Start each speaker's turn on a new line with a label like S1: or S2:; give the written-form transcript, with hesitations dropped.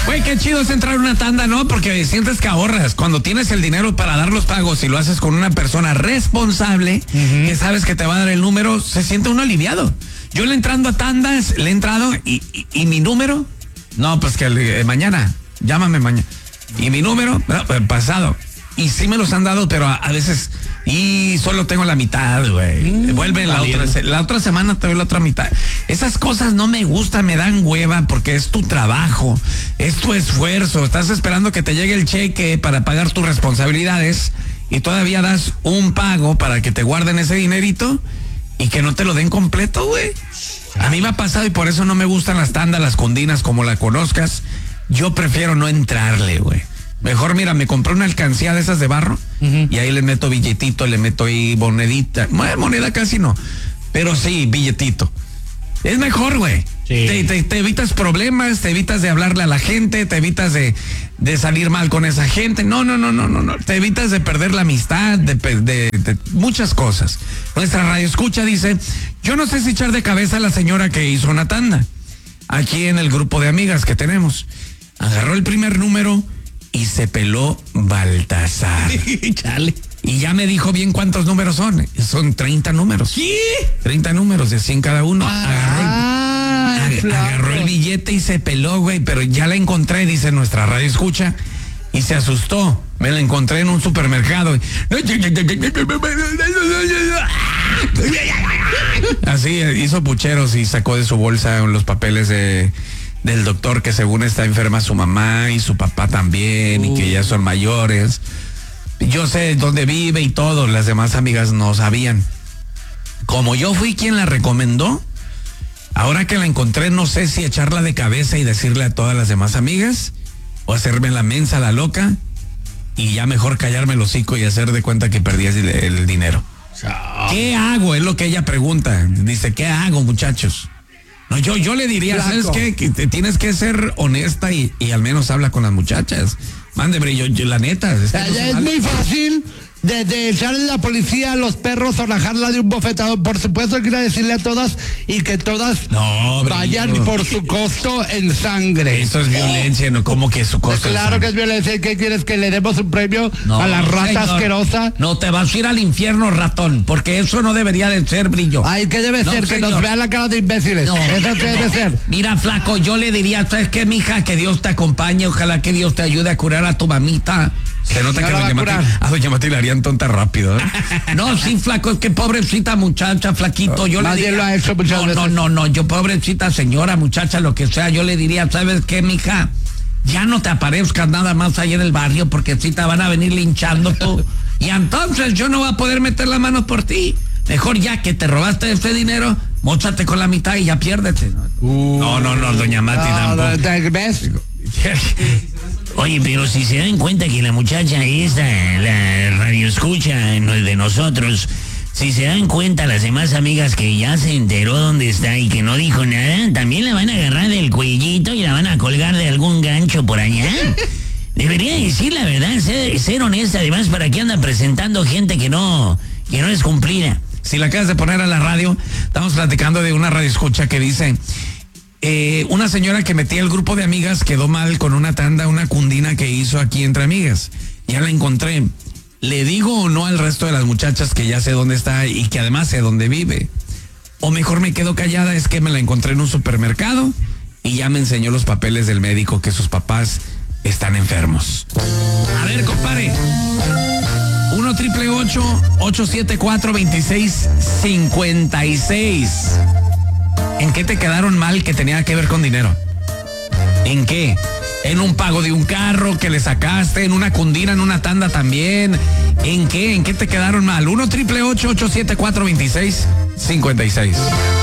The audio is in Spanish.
S1: Güey, qué chido es entrar en una tanda, ¿no? Porque sientes que ahorras. Cuando tienes el dinero para dar los pagos y lo haces con una persona responsable, que sabes que te va a dar el número, se siente uno aliviado. Yo le entrando a tandas, le he entrado y mi número, no, pues que mañana, llámame mañana. Y mi número, pasado. Y sí me los han dado, pero a veces, y solo tengo la mitad, güey. Vuelve la otra semana, te doy la otra mitad. Esas cosas no me gustan, me dan hueva, porque es tu trabajo, es tu esfuerzo. Estás esperando que te llegue el cheque para pagar tus responsabilidades y todavía das un pago para que te guarden ese dinerito y que no te lo den completo, güey. A mí me ha pasado y por eso no me gustan las tandas, las condinas, como la conozcas. Yo prefiero no entrarle, güey. Mejor, mira, me compré una alcancía de esas de barro y ahí le meto billetito, le meto ahí monedita. Moneda casi no, pero sí, billetito. Es mejor, güey. Sí. Te evitas problemas, te evitas de hablarle a la gente, te evitas de salir mal con esa gente. No. Te evitas de perder la amistad, de muchas cosas. Nuestra radio escucha dice, yo no sé si echar de cabeza a la señora que hizo una tanda. Aquí en el grupo de amigas que tenemos. Agarró el primer número y se peló Baltasar. Chale. Y ya me dijo bien cuántos números son. Son 30 números. ¿Qué? 30 números de 100 cada uno. Agarró el billete y se peló, güey. Pero ya la encontré, dice nuestra radio escucha. Y se asustó. Me la encontré en un supermercado. Así hizo pucheros y sacó de su bolsa los papeles del doctor que según está enferma su mamá y su papá también y que ya son mayores. Yo sé dónde vive y todo, las demás amigas no sabían. Como yo fui quien la recomendó, ahora que la encontré no sé si echarla de cabeza y decirle a todas las demás amigas o hacerme la mensa, la loca, y ya mejor callarme el hocico y hacer de cuenta que perdí el dinero. ¿Qué hago? Es lo que ella pregunta. Dice, ¿qué hago, muchachos? No, yo le diría, Flaco, ¿sabes qué? Que tienes que ser honesta y al menos habla con las muchachas. Mándeme, yo la neta.
S2: Es muy fácil de echarle a la policía a los perros o rajarla de un bofetadón. Por supuesto que quiero decirle a todas y que todas vayan por su costo en sangre.
S1: Eso es violencia, ¿no? ¿Cómo que su costo?
S2: Claro que es violencia. ¿Qué quieres? ¿Que le demos un premio a la rata asquerosa?
S1: No, te vas a ir al infierno, ratón, porque eso no debería de ser, Brillo.
S2: Ay, ¿qué debe ser? Que nos vean la cara de imbéciles. No, eso debe ser.
S1: Mira, flaco, yo le diría, ¿sabes qué, mija? Que Dios te acompañe, ojalá que Dios te ayude a curar a tu mamita. Se nota que a doña Mati le harían tonta rápido, ¿eh? No, sí, flaco, es que pobrecita muchacha, flaquito, yo le diría,
S2: lo ha hecho muchas veces.
S1: No, yo pobrecita señora, muchacha, lo que sea, yo le diría, ¿sabes qué, mija? Ya no te aparezcas nada más ahí en el barrio porque si te van a venir linchando tú. Y entonces yo no voy a poder meter la mano por ti. Mejor ya que te robaste este dinero, móchate con la mitad y ya piérdete. No, doña Mati, tampoco.
S2: ¿Ves?
S3: Oye, pero si se dan cuenta que la muchacha esta, la radio escucha de nosotros, si se dan cuenta las demás amigas que ya se enteró dónde está y que no dijo nada, también la van a agarrar del cuellito y la van a colgar de algún gancho por allá. Debería decir la verdad, ser honesta, además, ¿para qué anda presentando gente que no es cumplida?
S1: Si la acabas de poner a la radio, estamos platicando de una radio escucha que dice... una señora que metía el grupo de amigas quedó mal con una tanda, una cundina que hizo aquí entre amigas. Ya la encontré. ¿Le digo o no al resto de las muchachas que ya sé dónde está y que además sé dónde vive? O mejor me quedo callada, es que me la encontré en un supermercado y ya me enseñó los papeles del médico que sus papás están enfermos. A ver, compadre. 1-888-874-2656. ¿En qué te quedaron mal que tenía que ver con dinero? ¿En qué? ¿En un pago de un carro que le sacaste? ¿En una cundina, en una tanda también? ¿En qué? ¿En qué te quedaron mal? 1-888-874-2656.